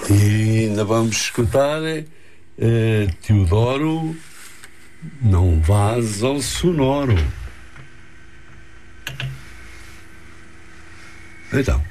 E ainda vamos escutar Teodoro, não vás ao sonoro. Então.